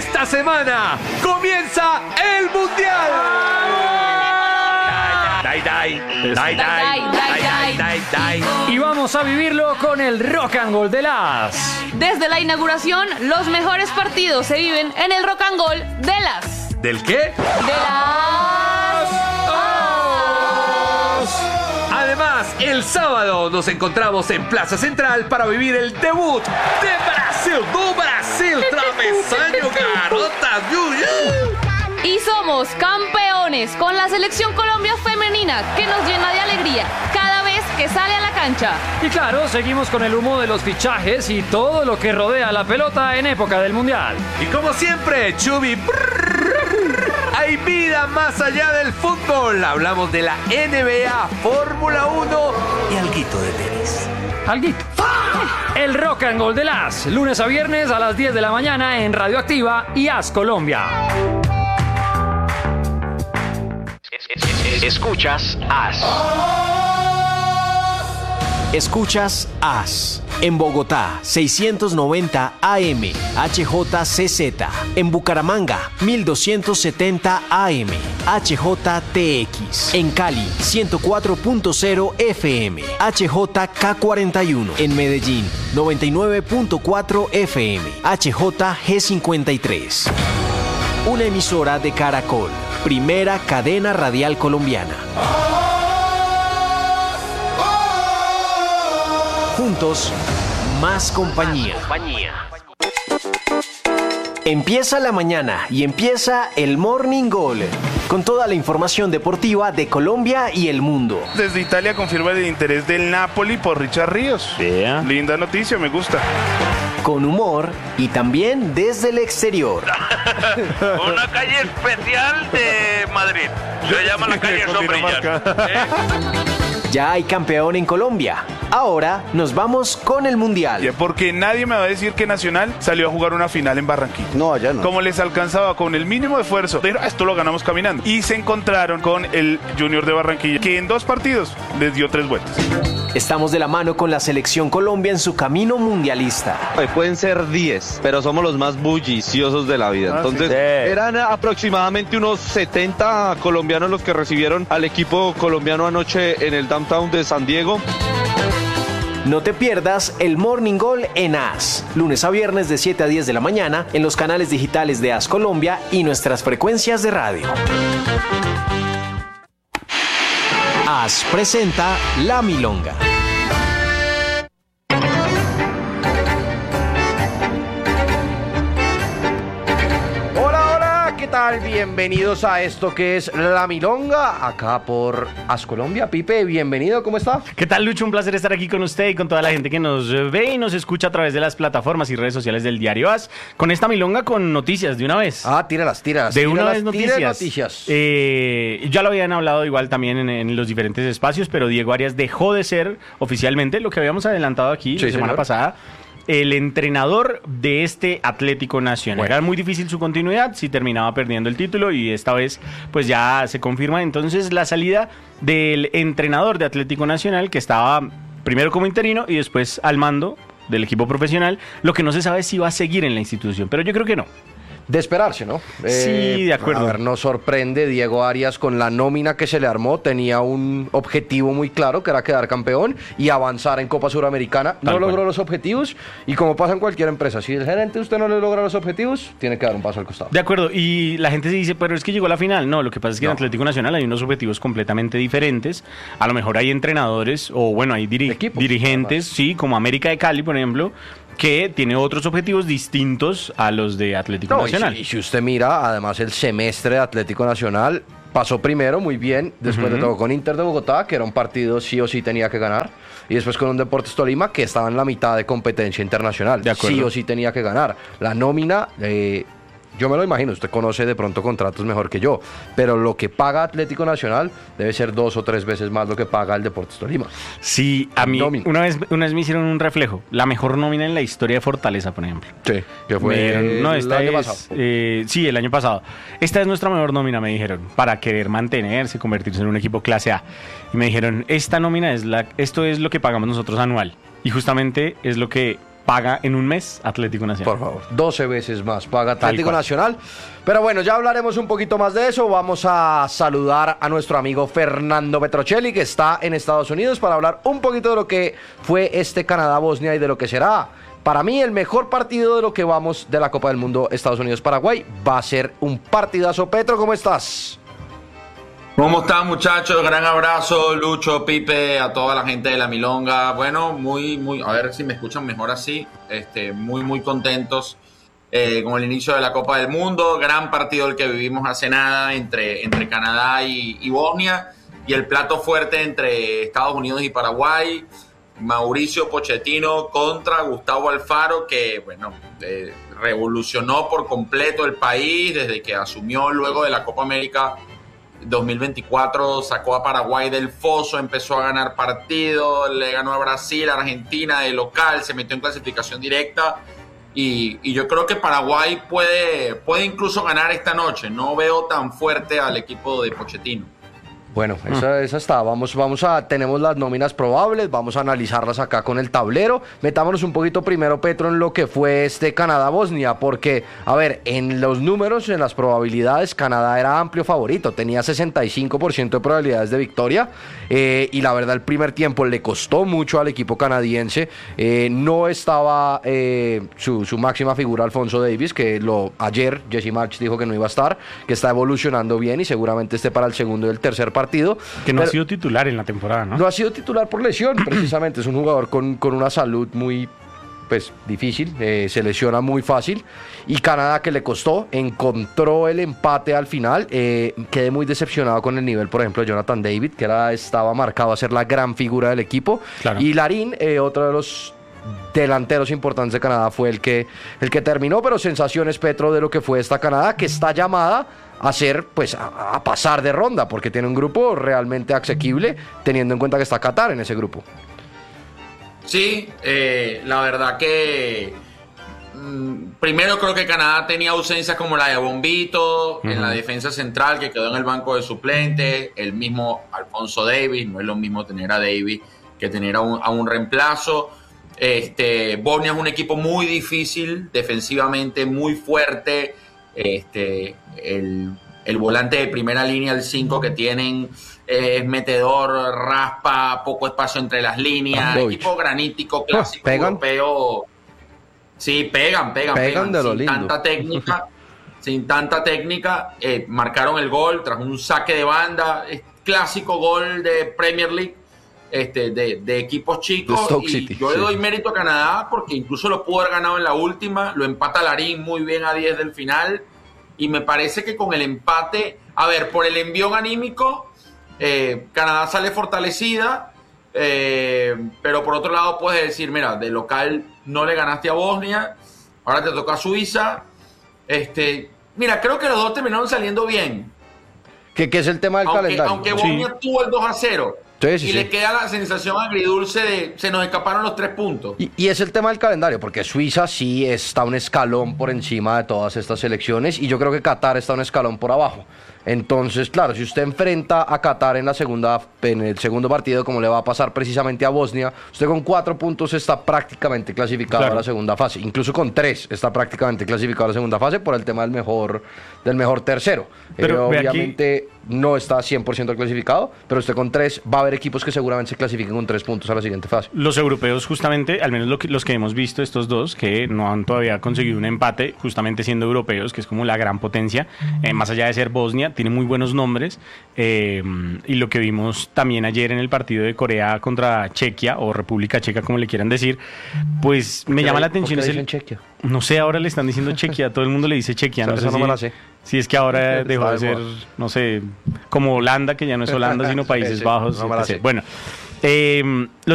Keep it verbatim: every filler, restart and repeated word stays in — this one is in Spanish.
Esta semana comienza el Mundial. Dai, dai, dai, dai, dai, dai, dai. Y vamos a vivirlo con el Rock and Roll de las. Desde la inauguración, los mejores partidos se viven en el Rock and Roll de las. ¿Del qué? De las. Además, el sábado nos encontramos en Plaza Central para vivir el debut de Brasil, do Brasil, travesaño, garotas, yu, yu. Y somos campeones con la Selección Colombia Femenina, que nos llena de alegría cada vez que sale a la cancha. Y claro, seguimos con el humo de los fichajes y todo lo que rodea la pelota en época del Mundial. Y como siempre, Chubi, hay vida más allá del fútbol. Hablamos de la N B A, Fórmula uno y alguito de tenis. Alguito. El Rock and Roll de las, lunes a viernes a las diez de la mañana en Radioactiva y As Colombia. Escuchas As. Escuchas As. En Bogotá, seiscientos noventa A M, H J C Z. En Bucaramanga, mil doscientos setenta A M, H J T X. En Cali, ciento cuatro punto cero F M, H J K cuarenta y uno. En Medellín, noventa y nueve punto cuatro F M, H J G cincuenta y tres. Una emisora de Caracol, primera cadena radial colombiana. Juntos, más compañía. Empieza la mañana y empieza el Morning Goal, con toda la información deportiva de Colombia y el mundo. Desde Italia confirma el interés del Napoli por Richard Ríos. Yeah. Linda noticia, me gusta. Con humor y también desde el exterior. Una calle especial de Madrid. Se llama la calle Sombrilla. ¿Eh? Ya hay campeón en Colombia. Ahora nos vamos con el Mundial. Porque nadie me va a decir que Nacional salió a jugar una final en Barranquilla. No, allá no. Como les alcanzaba con el mínimo esfuerzo, pero esto lo ganamos caminando. Y se encontraron con el Junior de Barranquilla, que en dos partidos les dio tres vueltas. Estamos de la mano con la Selección Colombia en su camino mundialista. Pueden ser diez, pero somos los más bulliciosos de la vida. Ah, Entonces, sí. eran aproximadamente unos setenta colombianos los que recibieron al equipo colombiano anoche en el downtown de San Diego. No te pierdas el Morning Goal en As, lunes a viernes de siete a diez de la mañana en los canales digitales de As Colombia y nuestras frecuencias de radio. As presenta La Milonga. ¿Qué tal? Bienvenidos a esto que es La Milonga, acá por As Colombia. Pipe, bienvenido, ¿cómo está? ¿Qué tal, Lucho? Un placer estar aquí con usted y con toda la gente que nos ve y nos escucha a través de las plataformas y redes sociales del diario As, con esta Milonga con noticias de una vez. Ah, tíralas, tíralas. De tíralas, una vez noticias. noticias. Eh, ya lo habían hablado igual también en, en los diferentes espacios, pero Diego Arias dejó de ser oficialmente lo que habíamos adelantado aquí Sí, la semana señor. pasada. El entrenador de este Atlético Nacional. Bueno. Era muy difícil su continuidad si terminaba perdiendo el título y esta vez pues ya se confirma entonces la salida del entrenador de Atlético Nacional, que estaba primero como interino y después al mando del equipo profesional. Lo que no se sabe es si va a seguir en la institución, pero yo creo que no. De esperarse, ¿no? Sí, de acuerdo. A ver, nos sorprende Diego Arias con la nómina que se le armó. Tenía un objetivo muy claro, que era quedar campeón y avanzar en Copa Suramericana. No Tal logró cual. los objetivos y como pasa en cualquier empresa, si el gerente usted no le logra los objetivos, tiene que dar un paso al costado. De acuerdo, y la gente se dice, pero es que llegó a la final. No, lo que pasa es que No. en Atlético Nacional hay unos objetivos completamente diferentes. A lo mejor hay entrenadores, o bueno, hay diri- Equipos, dirigentes, además. sí, como América de Cali, por ejemplo, que tiene otros objetivos distintos a los de Atlético No, y si, Nacional. y si usted mira, además el semestre de Atlético Nacional pasó primero muy bien, después Ujú. le tocó con Inter de Bogotá, que era un partido sí o sí tenía que ganar, y después con un Deportes Tolima que estaba en la mitad de competencia internacional, De acuerdo. sí o sí tenía que ganar. La nómina, eh, yo me lo imagino, usted conoce de pronto contratos mejor que yo, pero lo que paga Atlético Nacional debe ser dos o tres veces más lo que paga el Deportes Tolima. Sí, a mí Nómina. una vez, una vez me hicieron un reflejo. La mejor nómina en la historia de Fortaleza, por ejemplo. Sí, que fue Me dijeron, no, el esta año es, pasado. eh, sí, el año pasado. Esta es nuestra mejor nómina, me dijeron, para querer mantenerse, convertirse en un equipo clase A. Y me dijeron, esta nómina es la, esto es lo que pagamos nosotros anual. Y justamente es lo que paga en un mes Atlético Nacional. Por favor, doce veces más paga Atlético Nacional. Pero bueno, ya hablaremos un poquito más de eso. Vamos a saludar a nuestro amigo Fernando Petrocelli, que está en Estados Unidos, para hablar un poquito de lo que fue este Canadá-Bosnia y de lo que será, para mí, el mejor partido de lo que vamos de la Copa del Mundo Estados Unidos-Paraguay. Va a ser un partidazo. Petro, ¿cómo estás? ¿Cómo están, muchachos? Gran abrazo, Lucho, Pipe, a toda la gente de la Milonga. Bueno, muy, muy, a ver si me escuchan mejor así. Este, muy, muy contentos eh, con el inicio de la Copa del Mundo. Gran partido el que vivimos hace nada entre, entre Canadá y, y Bosnia. Y el plato fuerte entre Estados Unidos y Paraguay. Mauricio Pochettino contra Gustavo Alfaro, que, bueno, eh, revolucionó por completo el país desde que asumió luego de la Copa América dos mil veinticuatro, sacó a Paraguay del foso, empezó a ganar partidos, le ganó a Brasil, a Argentina de local, se metió en clasificación directa y, y yo creo que Paraguay puede, puede incluso ganar esta noche. No veo tan fuerte al equipo de Pochettino. Bueno, esa, esa está. Vamos, vamos a, tenemos las nóminas probables, vamos a analizarlas acá con el tablero. Metámonos un poquito primero, Petro, en lo que fue este Canadá-Bosnia, porque, a ver, en los números, en las probabilidades, Canadá era amplio favorito, tenía sesenta y cinco por ciento de probabilidades de victoria, eh, y la verdad el primer tiempo le costó mucho al equipo canadiense. Eh, no estaba eh, su, su máxima figura, Alfonso Davies, que lo ayer Jesse March dijo que no iba a estar, que está evolucionando bien y seguramente esté para el segundo y el tercer partido. Partido, que no pero ha sido titular en la temporada, ¿no? No ha sido titular por lesión, precisamente. Es un jugador con, con una salud muy, pues, difícil, eh, se lesiona muy fácil. Y Canadá, que le costó, encontró el empate al final. Eh, quedé muy decepcionado con el nivel, por ejemplo, de Jonathan David, que era, estaba marcado a ser la gran figura del equipo. Claro. Y Larín, eh, otro de los delanteros importantes de Canadá, fue el que, el que terminó. Pero sensaciones, Petro, de lo que fue esta Canadá, que está llamada a ser, pues, a, a pasar de ronda, porque tiene un grupo realmente asequible, teniendo en cuenta que está Qatar en ese grupo. Sí, eh, la verdad que mmm, primero creo que Canadá tenía ausencias como la de Bombito, uh-huh. en la defensa central, que quedó en el banco de suplentes, el mismo Alfonso Davies. No es lo mismo tener a Davies que tener a un, a un reemplazo. Este, Bosnia es un equipo muy difícil, defensivamente muy fuerte. Este, el, el volante de primera línea, el cinco que tienen, eh, es metedor, raspa, poco espacio entre las líneas, Android. Equipo granítico, clásico, europeo. Sí, pegan, pegan, pegan, pegan sin lindo. tanta técnica, sin tanta técnica, eh, marcaron el gol tras un saque de banda, es clásico gol de Premier League, este, de, de equipos chicos, y City, yo le doy sí. mérito a Canadá porque incluso lo pudo haber ganado en la última, lo empata Larín muy bien a diez del final, y me parece que con el empate, a ver, por el envión anímico, eh, Canadá sale fortalecida, eh, pero por otro lado puedes decir, mira, de local no le ganaste a Bosnia, ahora te toca a Suiza, este, mira, creo que los dos terminaron saliendo bien. ¿Qué, qué es el tema del aunque, calendario? Aunque Bosnia sí. tuvo el dos a cero. Sí, sí, y sí. le queda la sensación agridulce de se nos escaparon los tres puntos. Y, y es el tema del calendario, porque Suiza sí está un escalón por encima de todas estas selecciones y yo creo que Qatar está un escalón por abajo. Entonces, claro, si usted enfrenta a Qatar en la segunda, en el segundo partido, como le va a pasar precisamente a Bosnia, usted con cuatro puntos está prácticamente clasificado claro. a la segunda fase. Incluso con tres está prácticamente clasificado a la segunda fase por el tema del mejor, del mejor tercero. Pero eh, obviamente aquí... no está cien por ciento clasificado, pero usted con tres va a haber equipos que seguramente se clasifiquen con tres puntos a la siguiente fase. Los europeos, justamente, al menos lo que, los que hemos visto, estos dos, que no han todavía conseguido un empate, justamente siendo europeos, que es como la gran potencia, eh, más allá de ser Bosnia, tiene muy buenos nombres, eh, y lo que vimos también ayer en el partido de Corea contra Chequia, o República Checa, como le quieran decir, pues me llama la atención. ¿Por qué es el, Chequia? No sé, ahora le están diciendo Chequia, todo el mundo le dice Chequia, no sé no si, me la sé. si es que ahora dejó de ser, no sé, como Holanda, que ya no es Holanda, sino Países sí, Bajos. No me la sé. Bueno, eh, los